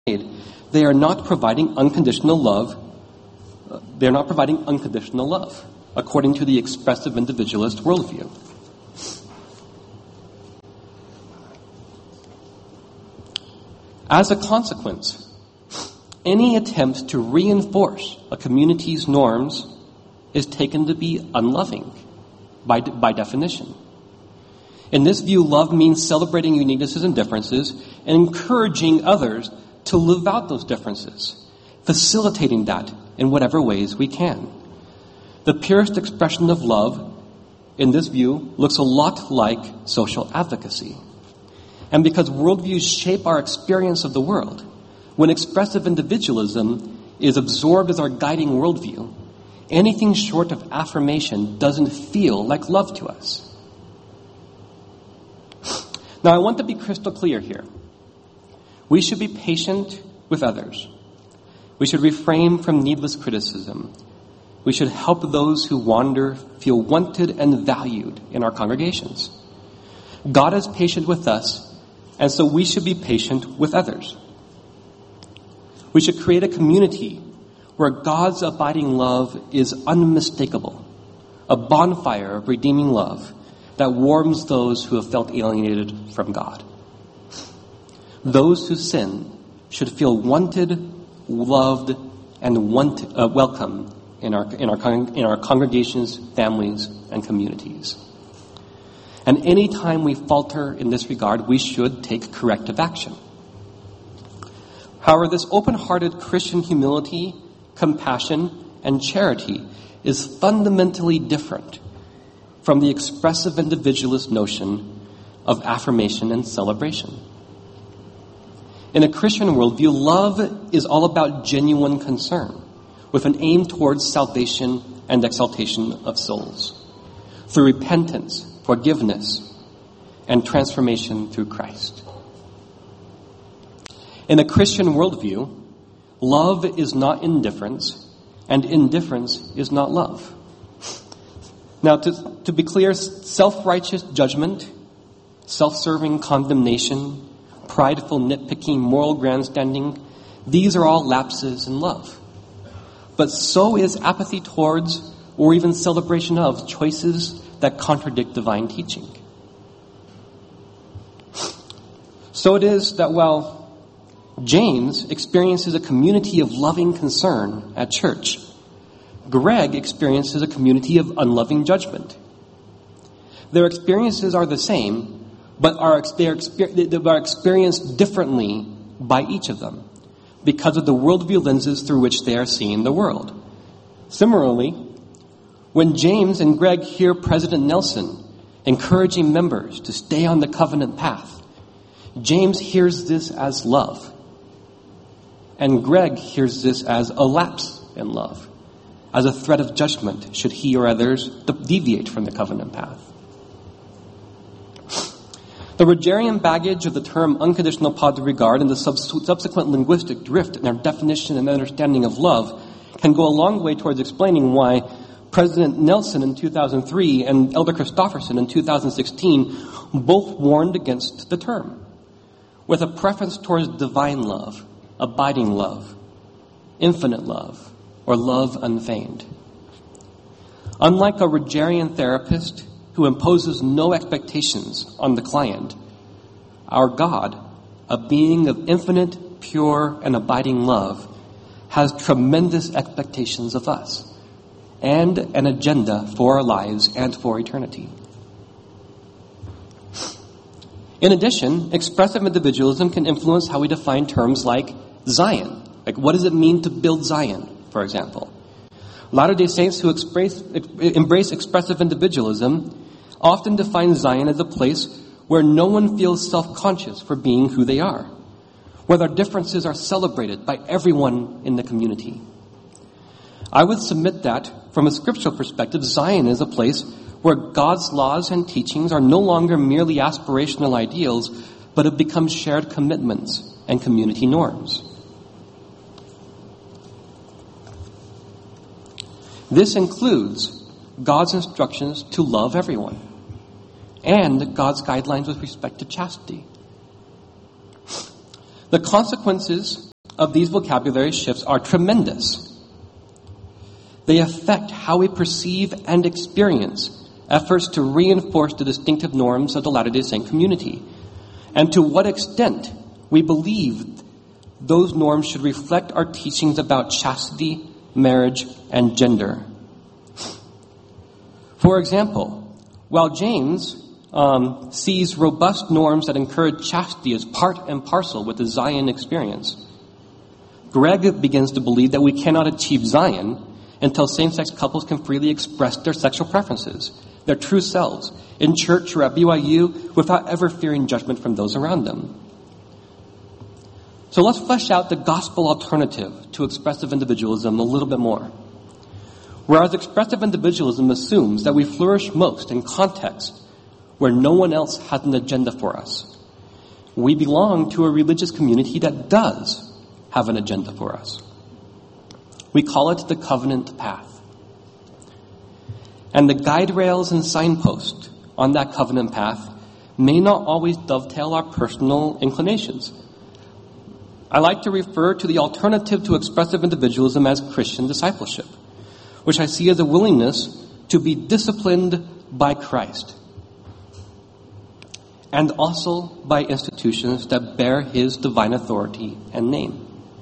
they are not providing unconditional love. They're not providing unconditional love, according to the expressive individualist worldview. As a consequence, any attempt to reinforce a community's norms is taken to be unloving by definition. In this view, love means celebrating uniquenesses and differences and encouraging others to live out those differences, facilitating that in whatever ways we can. The purest expression of love, in this view, looks a lot like social advocacy. And because worldviews shape our experience of the world, when expressive individualism is absorbed as our guiding worldview, anything short of affirmation doesn't feel like love to us. Now, I want to be crystal clear here. We should be patient with others. We should refrain from needless criticism. We should help those who wander feel wanted and valued in our congregations. God is patient with us, and so we should be patient with others. We should create a community where God's abiding love is unmistakable, a bonfire of redeeming love that warms those who have felt alienated from God. Those who sin should feel wanted, loved, and welcome in our congregations, families, and communities. And any time we falter in this regard, we should take corrective action. However, this open-hearted Christian humility, compassion, and charity is fundamentally different from the expressive individualist notion of affirmation and celebration. In a Christian worldview, love is all about genuine concern, with an aim towards salvation and exaltation of souls, through repentance, forgiveness, and transformation through Christ. In a Christian worldview, love is not indifference, and indifference is not love. Now, to be clear, self-righteous judgment, self-serving condemnation, prideful nitpicking, moral grandstanding, these are all lapses in love. But so is apathy towards, or even celebration of, choices that contradict divine teaching. So it is that while James experiences a community of loving concern at church, Greg experiences a community of unloving judgment. Their experiences are the same, but they are experienced differently by each of them because of the worldview lenses through which they are seeing the world. Similarly, when James and Greg hear President Nelson encouraging members to stay on the covenant path, James hears this as love, and Greg hears this as a lapse in love, as a threat of judgment should he or others deviate from the covenant path. The Rogerian baggage of the term unconditional positive regard and the subsequent linguistic drift in our definition and understanding of love can go a long way towards explaining why President Nelson in 2003 and Elder Christofferson in 2016 both warned against the term, with a preference towards divine love, abiding love, infinite love, or love unfeigned. Unlike a Rogerian therapist who imposes no expectations on the client, our God, a being of infinite, pure, and abiding love, has tremendous expectations of us and an agenda for our lives and for eternity. In addition, expressive individualism can influence how we define terms like Zion. Like, what does it mean to build Zion, for example? Latter-day Saints who embrace expressive individualism often define Zion as a place where no one feels self-conscious for being who they are, where their differences are celebrated by everyone in the community. I would submit that, from a scriptural perspective, Zion is a place where God's laws and teachings are no longer merely aspirational ideals, but have become shared commitments and community norms. This includes God's instructions to love everyone and God's guidelines with respect to chastity. The consequences of these vocabulary shifts are tremendous. They affect how we perceive and experience efforts to reinforce the distinctive norms of the Latter-day Saint community, and to what extent we believe those norms should reflect our teachings about chastity, marriage, and gender. For example, while James sees robust norms that encourage chastity as part and parcel with the Zion experience, Greg begins to believe that we cannot achieve Zion until same-sex couples can freely express their sexual preferences, their true selves, in church or at BYU without ever fearing judgment from those around them. So let's flesh out the gospel alternative to expressive individualism a little bit more. Whereas expressive individualism assumes that we flourish most in contexts where no one else has an agenda for us, we belong to a religious community that does have an agenda for us. We call it the covenant path. And the guide rails and signposts on that covenant path may not always dovetail our personal inclinations. I like to refer to the alternative to expressive individualism as Christian discipleship, which I see as a willingness to be disciplined by Christ and also by institutions that bear his divine authority and name.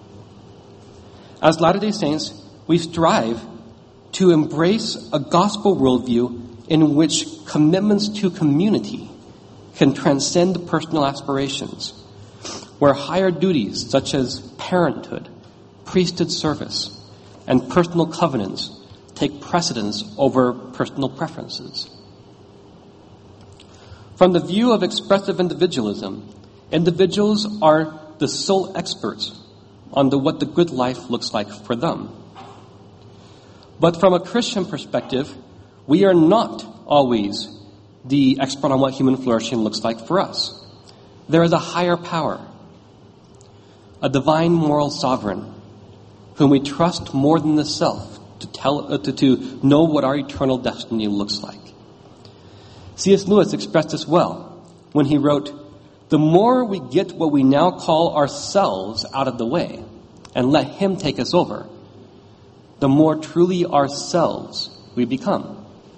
As Latter-day Saints, we strive to embrace a gospel worldview in which commitments to community can transcend personal aspirations, where higher duties such as parenthood, priesthood service, and personal covenants take precedence over personal preferences. From the view of expressive individualism, individuals are the sole experts on what the good life looks like for them. But from a Christian perspective, we are not always the expert on what human flourishing looks like for us. There is a higher power, a divine moral sovereign, whom we trust more than the self to know what our eternal destiny looks like. C.S. Lewis expressed this well when he wrote, "The more we get what we now call ourselves out of the way and let him take us over, the more truly ourselves we become.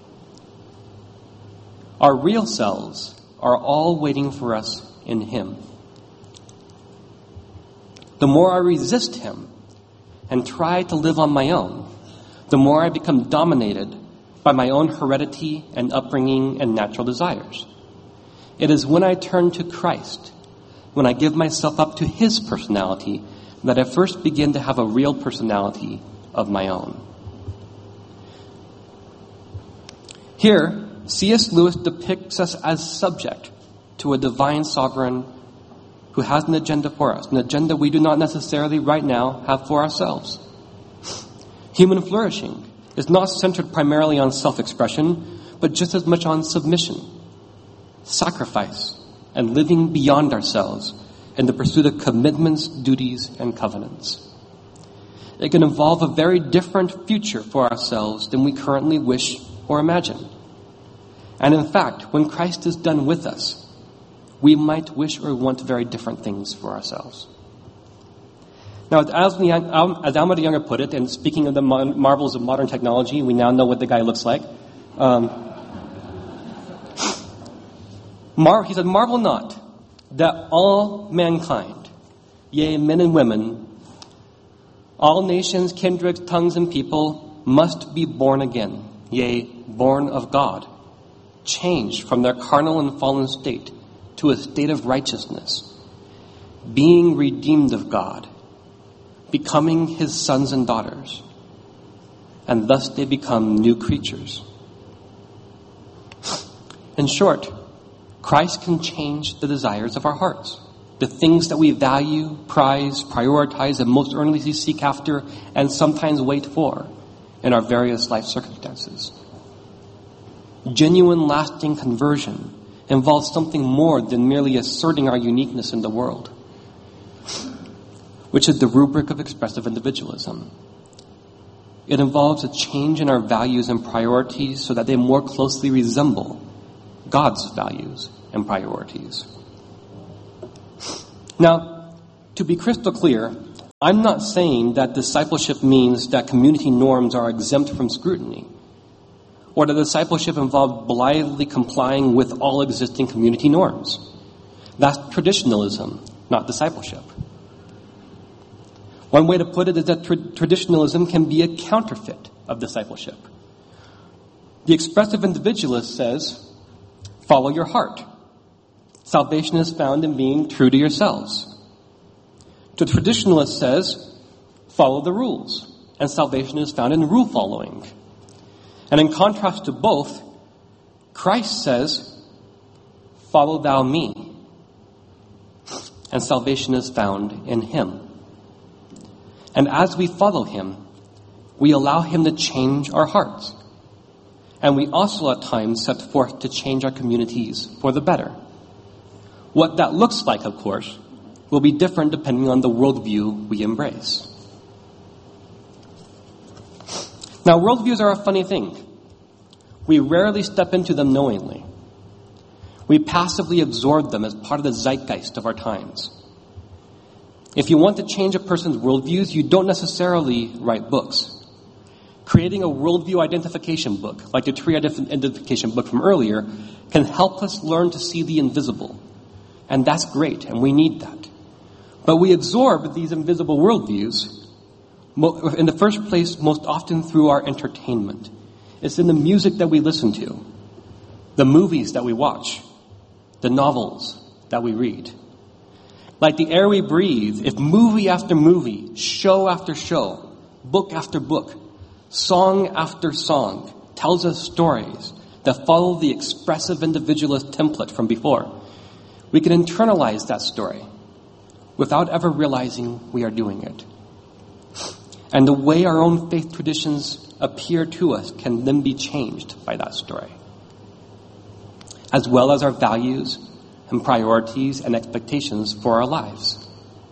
Our real selves are all waiting for us in him. The more I resist him and try to live on my own, the more I become dominated by my own heredity and upbringing and natural desires. It is when I turn to Christ, when I give myself up to his personality, that I first begin to have a real personality of my own." Here, C.S. Lewis depicts us as subject to a divine sovereign who has an agenda for us, an agenda we do not necessarily right now have for ourselves. Human flourishing is not centered primarily on self-expression, but just as much on submission, sacrifice, and living beyond ourselves in the pursuit of commitments, duties, and covenants. It can involve a very different future for ourselves than we currently wish or imagine. And in fact, when Christ is done with us, we might wish or want very different things for ourselves. Now, as Alma the Younger put it, and speaking of the marvels of modern technology, we now know what the guy looks like. He said, "Marvel not that all mankind, yea, men and women, all nations, kindreds, tongues, and people must be born again, yea, born of God, changed from their carnal and fallen state to a state of righteousness, being redeemed of God, becoming his sons and daughters, and thus they become new creatures." In short, Christ can change the desires of our hearts, the things that we value, prize, prioritize, and most earnestly seek after, and sometimes wait for in our various life circumstances. Genuine, lasting conversion involves something more than merely asserting our uniqueness in the world, which is the rubric of expressive individualism. It involves a change in our values and priorities so that they more closely resemble God's values and priorities. Now, to be crystal clear, I'm not saying that discipleship means that community norms are exempt from scrutiny, or that discipleship involves blithely complying with all existing community norms. That's traditionalism, not discipleship. One way to put it is that traditionalism can be a counterfeit of discipleship. The expressive individualist says, follow your heart. Salvation is found in being true to yourselves. The traditionalist says, follow the rules, and salvation is found in rule following. And in contrast to both, Christ says, follow thou me, and salvation is found in him. And as we follow him, we allow him to change our hearts. And we also at times set forth to change our communities for the better. What that looks like, of course, will be different depending on the worldview we embrace. Now, worldviews are a funny thing. We rarely step into them knowingly. We passively absorb them as part of the zeitgeist of our times. If you want to change a person's worldviews, you don't necessarily write books. Creating a worldview identification book, like the tree identification book from earlier, can help us learn to see the invisible. And that's great, and we need that. But we absorb these invisible worldviews, in the first place, most often through our entertainment. It's in the music that we listen to, the movies that we watch, the novels that we read. Like the air we breathe, if movie after movie, show after show, book after book, song after song tells us stories that follow the expressive individualist template from before, we can internalize that story without ever realizing we are doing it. And the way our own faith traditions appear to us can then be changed by that story, as well as our values and priorities and expectations for our lives.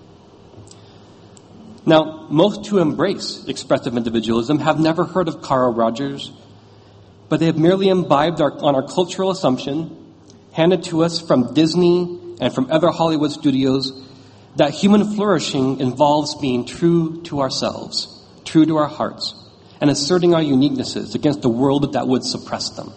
Now, most who embrace expressive individualism have never heard of Carl Rogers, but they have merely imbibed on our cultural assumption, handed to us from Disney and from other Hollywood studios, that human flourishing involves being true to ourselves, true to our hearts, and asserting our uniquenesses against a world that would suppress them.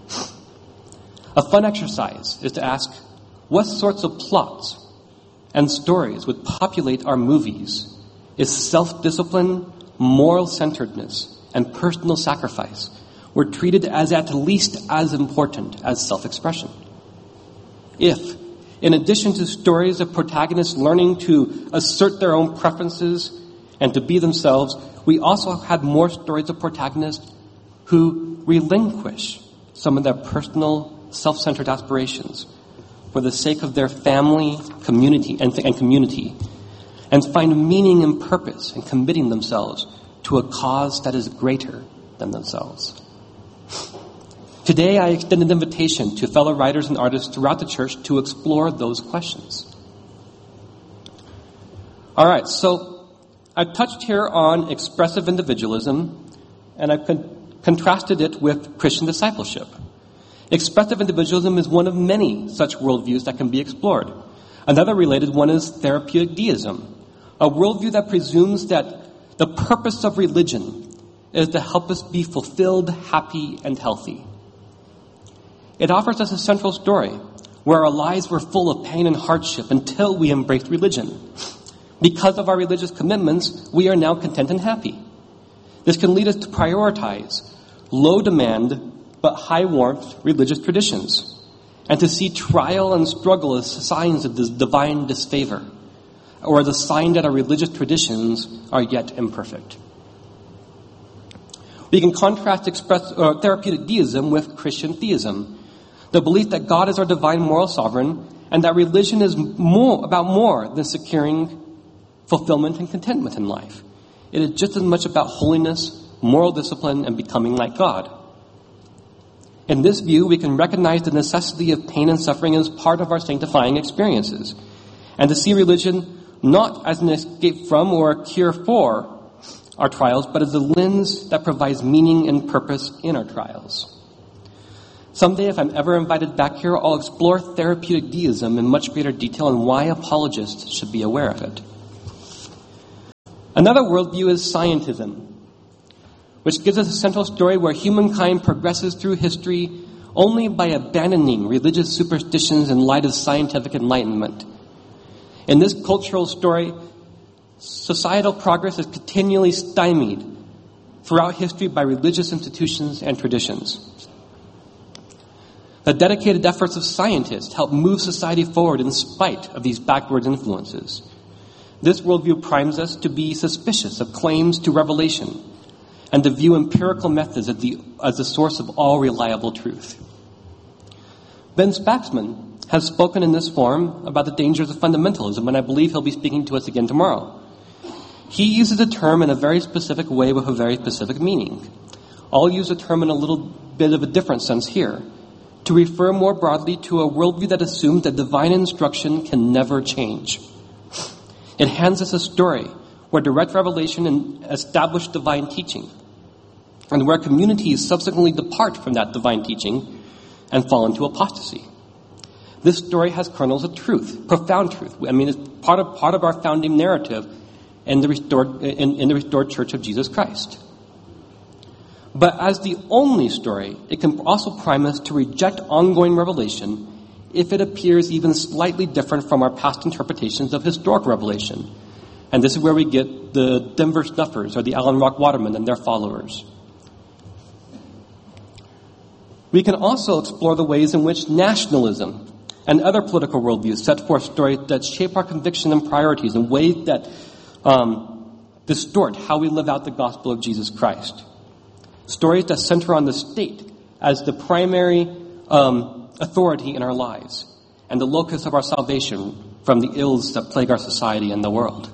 A fun exercise is to ask, what sorts of plots and stories would populate our movies if self-discipline, moral centeredness, and personal sacrifice were treated as at least as important as self-expression? If, in addition to stories of protagonists learning to assert their own preferences and to be themselves, we also had more stories of protagonists who relinquish some of their personal, self-centered aspirations for the sake of their family, community, and find meaning and purpose in committing themselves to a cause that is greater than themselves. Today, I extend an invitation to fellow writers and artists throughout the church to explore those questions. All right, so I've touched here on expressive individualism, and I've contrasted it with Christian discipleship. Expressive individualism is one of many such worldviews that can be explored. Another related one is therapeutic deism, a worldview that presumes that the purpose of religion is to help us be fulfilled, happy, and healthy. It offers us a central story where our lives were full of pain and hardship until we embraced religion. Because of our religious commitments, we are now content and happy. This can lead us to prioritize low demand but high warmth religious traditions, and to see trial and struggle as signs of this divine disfavor, or as a sign that our religious traditions are yet imperfect. We can contrast therapeutic deism with Christian theism, the belief that God is our divine moral sovereign, and that religion is about more than securing fulfillment and contentment in life. It is just as much about holiness, moral discipline, and becoming like God. In this view, we can recognize the necessity of pain and suffering as part of our sanctifying experiences, and to see religion not as an escape from or a cure for our trials, but as a lens that provides meaning and purpose in our trials. Someday, if I'm ever invited back here, I'll explore therapeutic deism in much greater detail and why apologists should be aware of it. Another worldview is scientism, which gives us a central story where humankind progresses through history only by abandoning religious superstitions in light of scientific enlightenment. In this cultural story, societal progress is continually stymied throughout history by religious institutions and traditions. The dedicated efforts of scientists help move society forward in spite of these backward influences. This worldview primes us to be suspicious of claims to revelation and to view empirical methods as the source of all reliable truth. Ben Spaxman has spoken in this forum about the dangers of fundamentalism, and I believe he'll be speaking to us again tomorrow. He uses the term in a very specific way with a very specific meaning. I'll use the term in a little bit of a different sense here, to refer more broadly to a worldview that assumes that divine instruction can never change. It hands us a story where direct revelation established divine teaching, and where communities subsequently depart from that divine teaching and fall into apostasy. This story has kernels of truth, profound truth. I mean, it's part of our founding narrative in the restored Church of Jesus Christ. But as the only story, it can also prime us to reject ongoing revelation if it appears even slightly different from our past interpretations of historical revelation. And this is where we get the Denver Snuffers or the Allen Rock Watermen and their followers. We can also explore the ways in which nationalism and other political worldviews set forth stories that shape our conviction and priorities in ways that distort how we live out the gospel of Jesus Christ. Stories that center on the state as the primary authority in our lives and the locus of our salvation from the ills that plague our society and the world.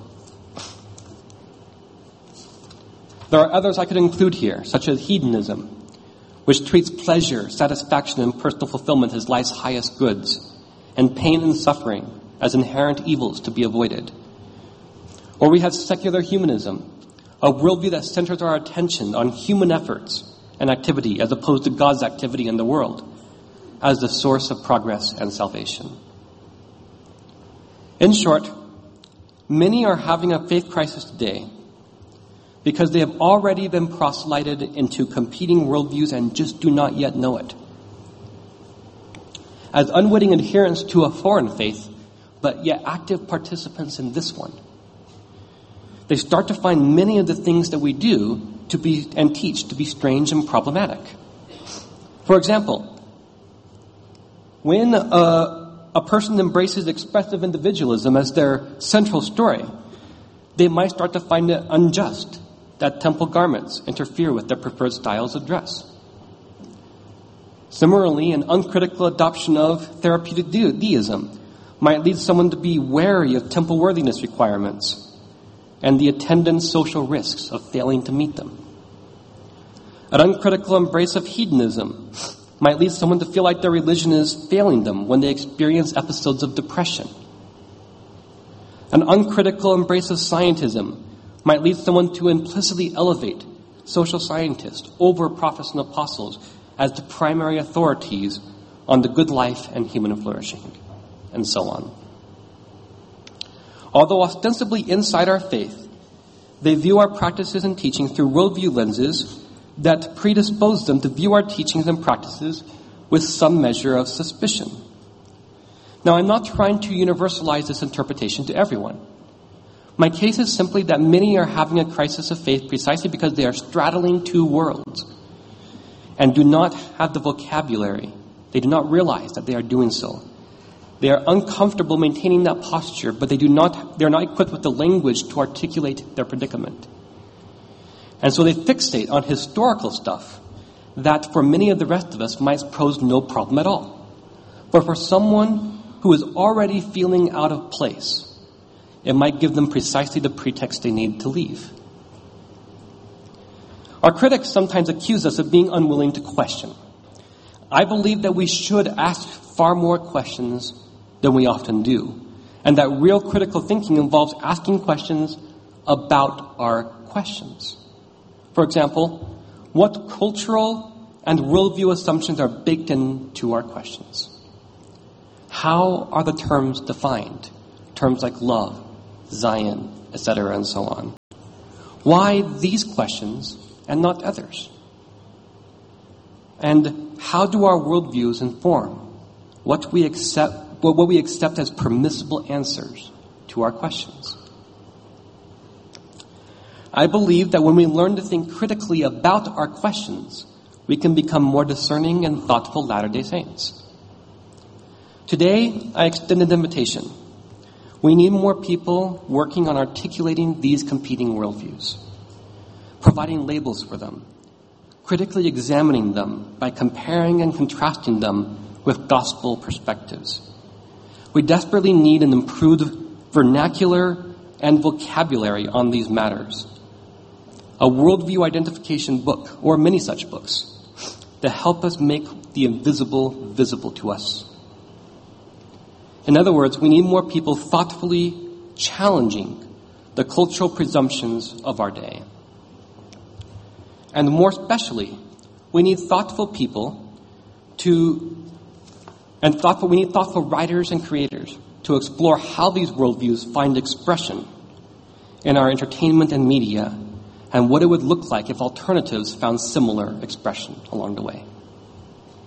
There are others I could include here, such as hedonism, which treats pleasure, satisfaction, and personal fulfillment as life's highest goods, and pain and suffering as inherent evils to be avoided. Or we have secular humanism, a worldview that centers our attention on human efforts and activity as opposed to God's activity in the world as the source of progress and salvation. In short, many are having a faith crisis today because they have already been proselyted into competing worldviews and just do not yet know it. As unwitting adherents to a foreign faith, but yet active participants in this one, they start to find many of the things that we do to be and teach to be strange and problematic. For example, when a person embraces expressive individualism as their central story, they might start to find it unjust that temple garments interfere with their preferred styles of dress. Similarly, an uncritical adoption of therapeutic deism might lead someone to be wary of temple worthiness requirements and the attendant social risks of failing to meet them. An uncritical embrace of hedonism might lead someone to feel like their religion is failing them when they experience episodes of depression. An uncritical embrace of scientism might lead someone to implicitly elevate social scientists over prophets and apostles as the primary authorities on the good life and human flourishing, and so on. Although ostensibly inside our faith, they view our practices and teachings through worldview lenses that predispose them to view our teachings and practices with some measure of suspicion. Now, I'm not trying to universalize this interpretation to everyone. My case is simply that many are having a crisis of faith precisely because they are straddling two worlds and do not have the vocabulary. They do not realize that they are doing so. They are uncomfortable maintaining that posture, but they are not equipped with the language to articulate their predicament. And so they fixate on historical stuff that for many of the rest of us might pose no problem at all. But for someone who is already feeling out of place, it might give them precisely the pretext they need to leave. Our critics sometimes accuse us of being unwilling to question. I believe that we should ask far more questions than we often do, and that real critical thinking involves asking questions about our questions. For example, what cultural and worldview assumptions are baked into our questions? How are the terms defined? Terms like love, Zion, etc., and so on. Why these questions and not others? And how do our worldviews inform what we accept as permissible answers to our questions? I believe that when we learn to think critically about our questions, we can become more discerning and thoughtful Latter-day Saints. Today, I extend an invitation. We need more people working on articulating these competing worldviews, providing labels for them, critically examining them by comparing and contrasting them with gospel perspectives. We desperately need an improved vernacular and vocabulary on these matters. A worldview identification book, or many such books, that help us make the invisible visible to us. In other words, we need more people thoughtfully challenging the cultural presumptions of our day. And more especially, we need thoughtful people we need thoughtful writers and creators to explore how these worldviews find expression in our entertainment and media, and what it would look like if alternatives found similar expression along the way.